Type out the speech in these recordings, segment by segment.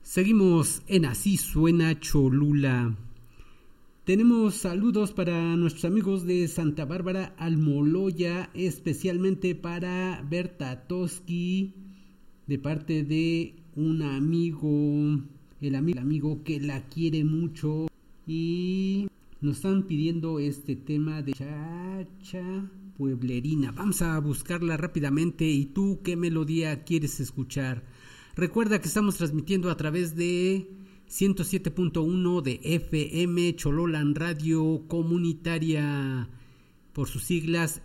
Seguimos en Así Suena Cholula. Tenemos saludos para nuestros amigos de Santa Bárbara Almoloya, especialmente para Berta Toski, de parte de un amigo, el amigo que la quiere mucho, y nos están pidiendo este tema de Chacha Pueblerina. Vamos a buscarla rápidamente. ¿Y tú qué melodía quieres escuchar? Recuerda que estamos transmitiendo a través de 107.1 de FM Chololan Radio Comunitaria, por sus siglas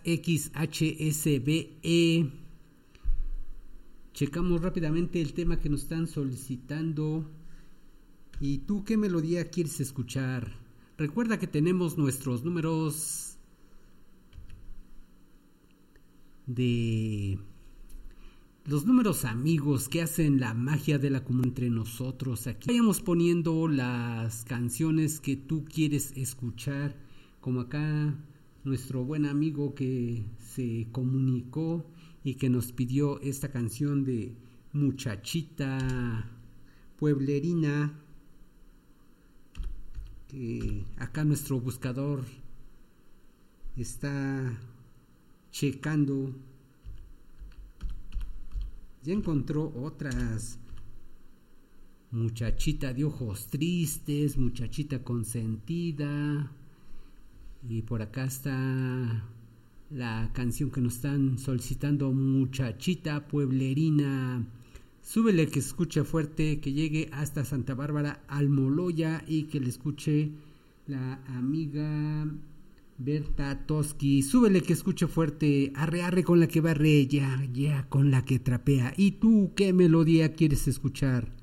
XHSBE. Checamos rápidamente el tema que nos están solicitando. ¿Y tú qué melodía quieres escuchar? Recuerda que tenemos nuestros números de los números amigos que hacen la magia de la comunidad entre nosotros. Aquí vayamos poniendo las canciones que tú quieres escuchar, como acá nuestro buen amigo que se comunicó y que nos pidió esta canción de Muchachita Pueblerina, que acá nuestro buscador está checando. Ya encontró otras. Muchachita de ojos tristes, muchachita consentida. Y por acá está la canción que nos están solicitando, Muchachita Pueblerina. Súbele que escuche fuerte, que llegue hasta Santa Bárbara Almoloya y que le escuche la amiga Berta Toski. Súbele que escuche fuerte, arre arre con la que barre, ya con la que trapea. ¿Y tú qué melodía quieres escuchar?